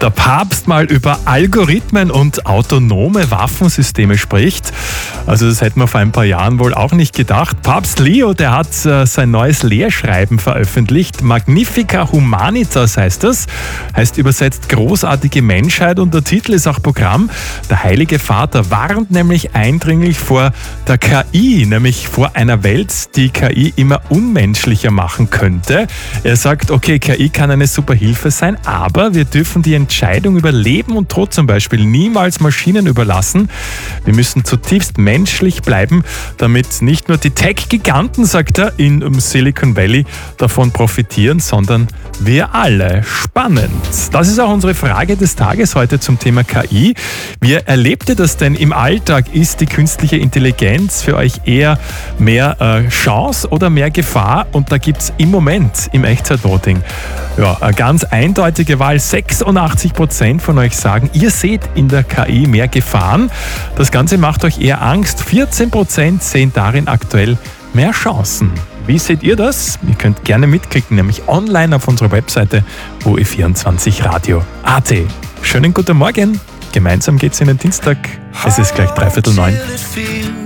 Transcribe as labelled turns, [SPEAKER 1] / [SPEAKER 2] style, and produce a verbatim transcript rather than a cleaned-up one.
[SPEAKER 1] der Papst mal über Algorithmen und autonome Waffensysteme spricht. Also das hätten wir vor ein paar Jahren wohl auch nicht gedacht. Papst Leo, der hat äh, sein neues Lehrschreiben veröffentlicht. Magnifica Humanitas heißt das. Heißt übersetzt großartige Menschheit, und der Titel ist auch Programm. Der Heilige Vater warnt nämlich eindringlich vor der K I, nämlich vor einer Welt, die K I immer unmenschlicher machen könnte. Er sagt, okay, K I kann eine super Hilfe sein, aber wir dürfen die Entscheidung über Leben und Tod zum Beispiel niemals Maschinen überlassen. Wir müssen zutiefst menschlich bleiben, damit nicht nur die Tech-Giganten, sagt er, in Silicon Valley davon profitieren, sondern wir alle. Spannend. Das ist auch unsere Frage des Tages heute zum Thema K I. Wie erlebt ihr das denn im Alltag? Ist die künstliche Intelligenz für euch eher mehr äh, Chance oder mehr Gefahr? Und da gibt es im Moment im Echtzeitvoting ja, eine ganz eindeutige Wahl. sechsundachtzig Prozent von euch sagen, ihr seht in der K I mehr Gefahren. Das Ganze macht euch eher Angst. vierzehn Prozent sehen darin aktuell mehr Chancen. Wie seht ihr das? Ihr könnt gerne mitklicken, nämlich online auf unserer Webseite o e vierundzwanzig radio punkt a t. Schönen guten Morgen. Gemeinsam geht's in den Dienstag. Es ist gleich dreiviertel neun.